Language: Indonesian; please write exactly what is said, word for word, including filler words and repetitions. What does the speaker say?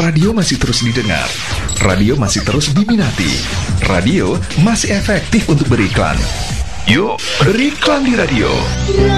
radio masih terus didengar, radio masih terus diminati, radio masih efektif untuk beriklan. Yuk, beriklan di radio.